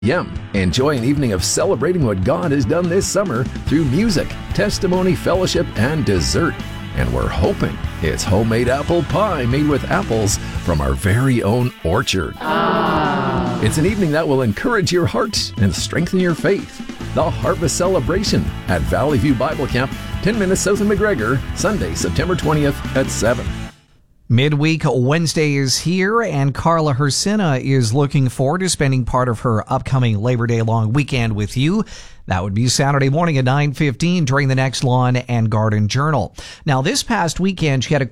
p.m. Enjoy an evening of celebrating what God has done this summer through music, testimony, fellowship, and dessert. And we're hoping it's homemade apple pie made with apples from our very own orchard. It's an evening that will encourage your heart and strengthen your faith. The Harvest Celebration at Valley View Bible Camp, 10 minutes south of McGregor, Sunday, September 20th at 7. Midweek Wednesday is here, and Carla Hersina is looking forward to spending part of her upcoming Labor Day long weekend with you. That would be Saturday morning at 9:15 during the next Lawn and Garden Journal. Now, this past weekend, she had a